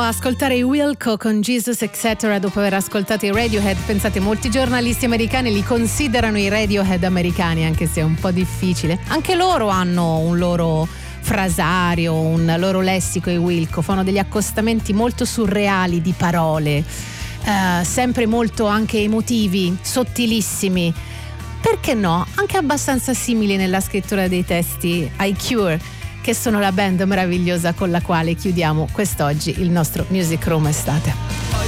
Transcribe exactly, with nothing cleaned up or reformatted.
Ascoltare i Wilco con Jesus Etc. dopo aver ascoltato i Radiohead. Pensate, molti giornalisti americani li considerano i Radiohead americani, anche se è un po' difficile. Anche loro hanno un loro frasario, un loro lessico, i Wilco fanno degli accostamenti molto surreali di parole, eh, sempre molto anche emotivi, sottilissimi, perché no, anche abbastanza simili nella scrittura dei testi ai Cure, che sono la band meravigliosa con la quale chiudiamo quest'oggi il nostro Music Room Estate.